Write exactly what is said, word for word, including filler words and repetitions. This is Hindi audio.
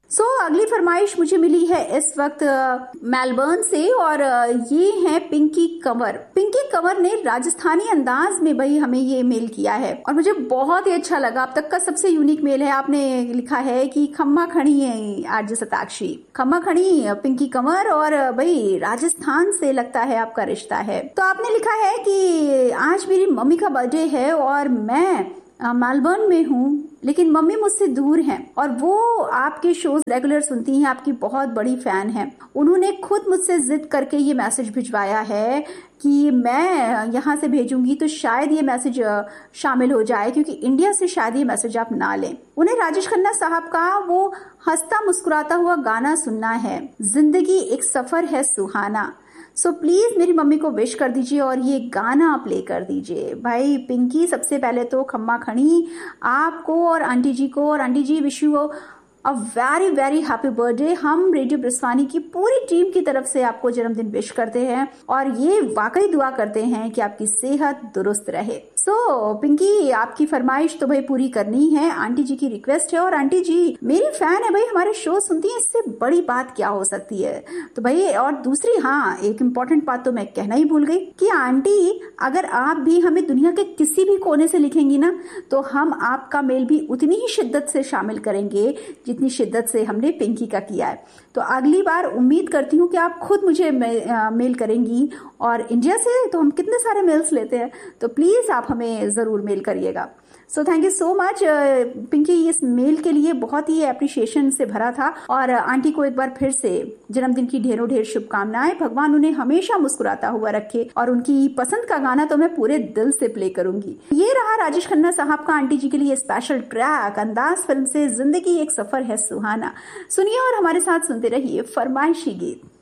सो so, अगली फरमाइश मुझे मिली है इस वक्त मेलबर्न से और ये है पिंकी कंवर। पिंकी कंवर ने राजस्थानी अंदाज में भाई हमें ये मेल किया है और मुझे बहुत ही अच्छा लगा। अब तक का सबसे यूनिक मेल है। आपने लिखा है कि खम्मा खड़ी है आरजे सताक्षी, खम्मा खड़ी पिंकी कंवर और भाई राजस्थान से लगता है आपका रिश्ता है। तो आपने लिखा है कि आज मेरी मम्मी का बर्थडे है और मैं मेलबर्न में हूँ लेकिन मम्मी मुझसे दूर हैं और वो आपके शोज रेगुलर सुनती हैं, आपकी बहुत बड़ी फैन हैं। उन्होंने खुद मुझसे जिद करके ये मैसेज भिजवाया है कि मैं यहाँ से भेजूंगी तो शायद ये मैसेज शामिल हो जाए, क्योंकि इंडिया से शायद ये मैसेज आप ना लें। उन्हें राजेश खन्ना साहब का वो हंसता मुस्कुराता हुआ गाना सुनना है, जिंदगी एक सफर है सुहाना। सो so, प्लीज मेरी मम्मी को विश कर दीजिए और ये गाना प्ले कर दीजिए। भाई पिंकी, सबसे पहले तो खम्मा खड़ी आपको और आंटी जी को, और aunty ji wish you a very very happy birthday. हम रेडियो ब्रिस्वानी की पूरी टीम की तरफ से आपको जन्मदिन विश करते हैं और ये वाकई दुआ करते हैं कि आपकी सेहत दुरुस्त रहे। सो so, पिंकी, आपकी फरमाइश तो भाई पूरी करनी है, आंटी जी की रिक्वेस्ट है और आंटी जी मेरी फैन है भाई, हमारे शो सुनती है, इससे बड़ी बात क्या हो सकती है। तो भाई और दूसरी, हाँ एक इम्पॉर्टेंट बात तो मैं कहना ही भूल गई कि आंटी अगर आप भी हमें दुनिया के किसी भी कोने से लिखेंगी ना तो हम आपका मेल भी उतनी ही शिद्दत से शामिल करेंगे जितनी शिद्दत से हमने पिंकी का किया है। तो अगली बार उम्मीद करती हूँ कि आप खुद मुझे मे, आ, मेल करेंगी, और इंडिया से तो हम कितने सारे मेल्स लेते हैं, तो प्लीज आप हमें जरूर मेल करिएगा। So thank you so much Pinky, इस मेल के लिए बहुत ही अप्रिशिएशन से भरा था। और आंटी को एक बार फिर से जन्मदिन की ढेरों ढेर शुभकामनाएं, भगवान उन्हें हमेशा मुस्कुराता हुआ रखे और उनकी पसंद का गाना तो मैं पूरे दिल से प्ले करूंगी। ये रहा राजेश खन्ना साहब का आंटी जी के लिए स्पेशल ट्रैक, अंदाज फिल्म से जिंदगी एक सफर है सुहाना। सुनिए और हमारे साथ सुनते रहिए फरमाइशी गीत।